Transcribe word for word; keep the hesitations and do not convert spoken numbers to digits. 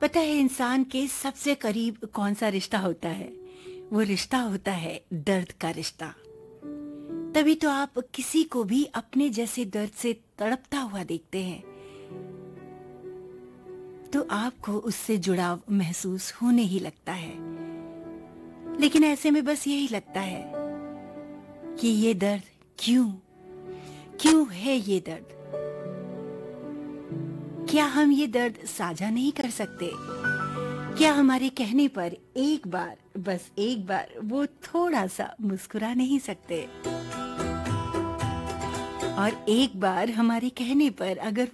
पता है इंसान के सबसे करीब कौन सा रिश्ता होता है? वो रिश्ता होता है दर्द का रिश्ता। तभी तो आप किसी को भी अपने जैसे दर्द से तड़पता हुआ देखते हैं तो आपको उससे जुड़ाव महसूस होने ही लगता है। लेकिन ऐसे में बस यही लगता है कि ये दर्द क्यों क्यों है ये दर्द? क्या हम ये दर्द साझा नहीं कर सकते? क्या हमारे कहने पर एक बार, बस एक बार वो थोड़ा सा मुस्कुरा नहीं सकते? और एक बार हमारे कहने पर अगर